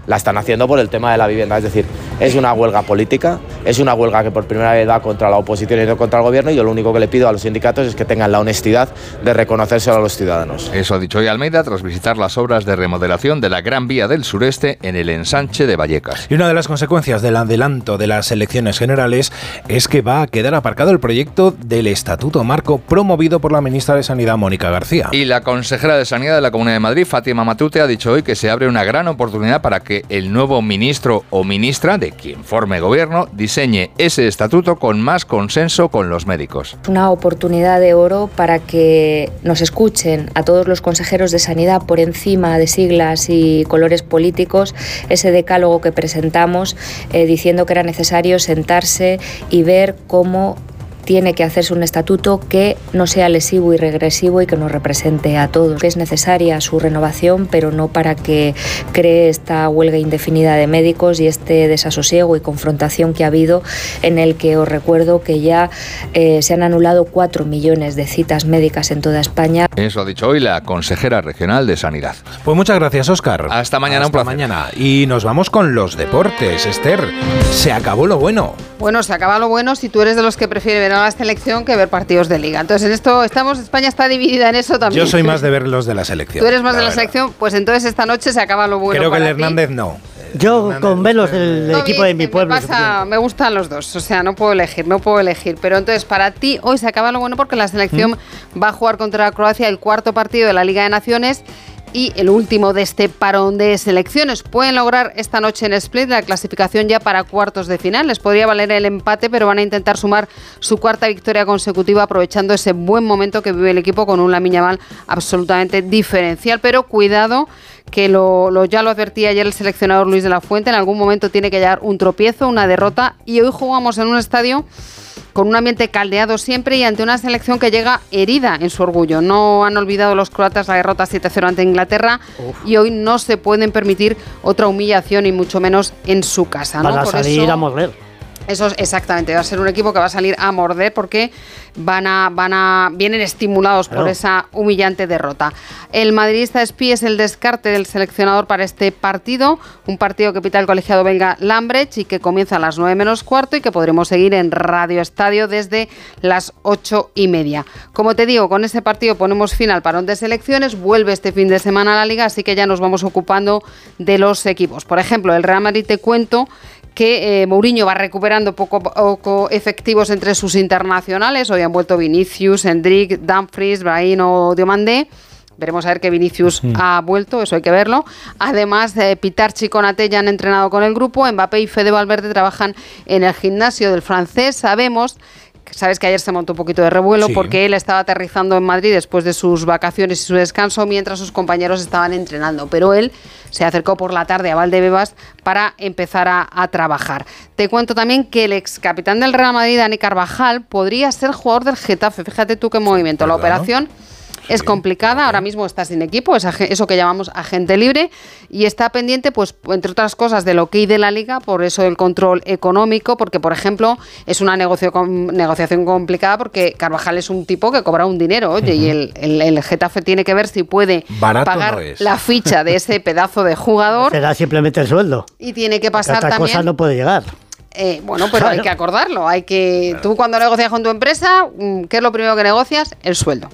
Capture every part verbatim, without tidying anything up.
la están haciendo por el tema de la vivienda. Es decir, es una huelga política, es una huelga que por primera vez va contra la oposición y no contra el gobierno, y yo lo único que le pido a los sindicatos es que tengan la honestidad de reconocérselo a los ciudadanos. Eso ha dicho hoy Almeida tras visitar las obras de remodelación de la Gran Vía del Sureste en el ensanche de Vallecas. Y una de las consecuencias del adelanto de las elecciones generales es que va a quedar aparcado el proyecto del Estatuto Marco promovido por la ministra de Sanidad, Mónica García. Y la consejera de Sanidad de la Comunidad de Madrid, Fátima Matute, ha dicho hoy que se abre una gran oportunidad para que el nuevo ministro o ministra, de quien forme gobierno, diseñe ese estatuto con más consenso con los médicos. Una oportunidad de oro para que nos escuchen a todos los consejeros de Sanidad por encima de siglas y colores políticos, ese decálogo que presentamos eh, diciendo que era necesario sentarse y ver cómo tiene que hacerse un estatuto que no sea lesivo y regresivo y que nos represente a todos. Es necesaria su renovación, pero no para que cree esta huelga indefinida de médicos y este desasosiego y confrontación que ha habido, en el que os recuerdo que ya eh, se han anulado cuatro millones de citas médicas en toda España. Eso ha dicho hoy la consejera regional de Sanidad. Pues muchas gracias, Óscar. Hasta mañana, Hasta un placer. mañana. Y nos vamos con los deportes. Esther, se acabó lo bueno. Bueno, se acaba lo bueno si tú eres de los que prefiere ver a la selección que ver partidos de liga. Entonces, en esto estamos, España está dividida en eso también. Yo soy más de ver los de la selección. Tú eres más la de la verdad. selección, pues entonces esta noche se acaba lo bueno. Creo que el para ti. Hernández no. Yo Hernández, con verlos del No, equipo bien, de mi me pueblo. pasa- me gustan los dos, o sea, no puedo elegir, no puedo elegir. Pero entonces, para ti, hoy se acaba lo bueno porque la selección ¿Mm? va a jugar contra Croacia el cuarto partido de la Liga de Naciones y el último de este parón de selecciones. Pueden lograr esta noche en Split la clasificación ya para cuartos de final. Les podría valer el empate, pero van a intentar sumar su cuarta victoria consecutiva aprovechando ese buen momento que vive el equipo con un Lamine Yamal absolutamente diferencial. Pero cuidado, que lo, lo ya lo advertía ayer el seleccionador Luis de la Fuente, en algún momento tiene que llegar un tropiezo, una derrota, y hoy jugamos en un estadio con un ambiente caldeado siempre y ante una selección que llega herida en su orgullo. No han olvidado los croatas la derrota siete cero ante Inglaterra. Uf. Y hoy no se pueden permitir otra humillación y mucho menos en su casa, ¿no? Van a Por salir eso, a morder. Eso es exactamente, va a ser un equipo que va a salir a morder porque van a, van a, vienen estimulados claro. por esa humillante derrota. El madridista Espí es el descarte del seleccionador para este partido, un partido que pita el colegiado belga Lambrecht y que comienza a las nueve menos cuarto y que podremos seguir en Radio Estadio desde las ocho y media. Como te digo, con ese partido ponemos fin al parón de selecciones, vuelve este fin de semana a la Liga, así que ya nos vamos ocupando de los equipos. Por ejemplo, el Real Madrid, te cuento que eh, Mourinho va recuperando poco a poco efectivos entre sus internacionales. Hoy han vuelto Vinicius, Endrick, Dumfries, Brahim o Diomandé. Veremos a ver que Vinicius sí. ha vuelto, eso hay que verlo. Además, eh, Pitarch y Konaté ya han entrenado con el grupo. Mbappé y Fede Valverde trabajan en el gimnasio del francés. Sabemos... Sabes que ayer se montó un poquito de revuelo sí. porque él estaba aterrizando en Madrid después de sus vacaciones y su descanso mientras sus compañeros estaban entrenando, pero él se acercó por la tarde a Valdebebas para empezar a, a trabajar. Te cuento también que el ex capitán del Real Madrid, Dani Carvajal, podría ser jugador del Getafe. Fíjate tú qué movimiento. ¿Verdad? La operación es complicada, ahora mismo está sin equipo, es eso que llamamos agente libre y está pendiente, pues entre otras cosas, del ok de la Liga, por eso el control económico, porque por ejemplo es una negocio, negociación complicada porque Carvajal es un tipo que cobra un dinero, oye, uh-huh. y el, el, el Getafe tiene que ver si puede Barato pagar no es. la ficha de ese pedazo de jugador. Será simplemente el sueldo. Y tiene que pasar otra también... cosa no puede llegar. Eh, bueno, pero claro. hay que acordarlo, hay que... Claro. Tú cuando negocias con tu empresa, ¿qué es lo primero que negocias? El sueldo.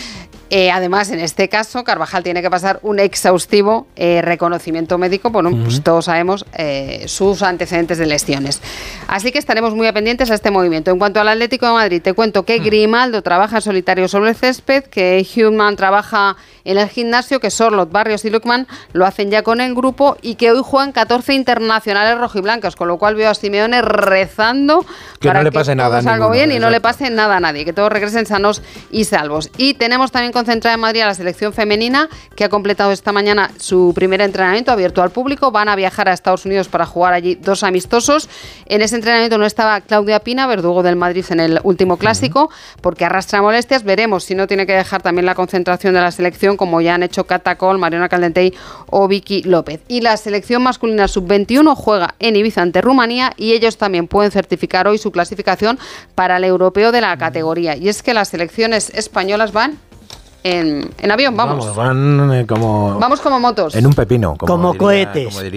Eh, además, en este caso, Carvajal tiene que pasar un exhaustivo eh, reconocimiento médico. Bueno, uh-huh. pues todos sabemos eh, sus antecedentes de lesiones. Así que estaremos muy pendientes a este movimiento. En cuanto al Atlético de Madrid, te cuento que Grimaldo trabaja en solitario sobre el césped, que Human trabaja en el gimnasio, que Sorloth, Barrios y Lukman lo hacen ya con el grupo y que hoy juegan catorce internacionales rojiblancos, con lo cual veo a Simeone rezando que para no le que pase todo nada salga ninguno, bien y exacto. no le pase nada a nadie, que todos regresen sanos y salvos. Y tenemos también concentrada en Madrid a la selección femenina, que ha completado esta mañana su primer entrenamiento abierto al público. Van a viajar a Estados Unidos para jugar allí dos amistosos. En ese entrenamiento no estaba Claudia Pina, verdugo del Madrid en el último clásico, uh-huh. porque arrastra molestias. Veremos si no tiene que dejar también la concentración de la selección, como ya han hecho Cata Col, Mariona Caldentey o Vicky López. Y la selección masculina sub veintiuno juega en Ibiza ante Rumanía y ellos también pueden certificar hoy su clasificación para el europeo de la categoría. Y es que las selecciones españolas van En, en avión, vamos. Vamos, van eh, como... Vamos como motos. En un pepino. Como, como diría, cohetes. Como diría